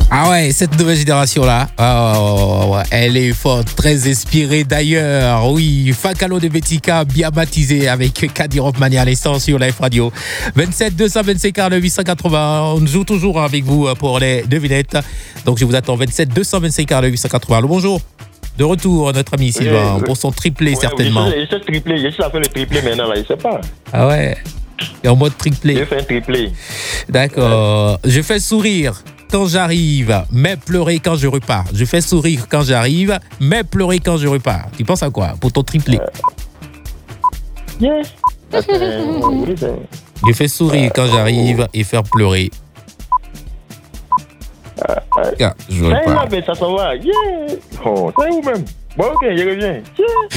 Ah ouais, cette nouvelle génération-là, elle est forte, très inspirée d'ailleurs. Oui, Fakalo de Betika, bien baptisé avec Kadirov Mania à l'instant sur Live Radio. 27 225 49 880. On joue toujours avec vous pour les devinettes. Donc je vous attends 27 225 49 880. Allô, bonjour. De retour, notre ami Sylvain, pour son triplé certainement. Je sais triplé, je sais faire le triplé maintenant, là, je sais pas. Ah ouais, et en mode triplé. Je fais un triplé. D'accord. Je fais sourire quand j'arrive, mais pleurer quand je repars. Je fais sourire quand j'arrive, mais pleurer quand je repars. Tu penses à quoi pour ton triplé? Yes. Je fais sourire quand j'arrive et faire pleurer. Je repars. Ça s'en va. Yeah. Oh, c'est où même? Bon, ok, je reviens. Yeah.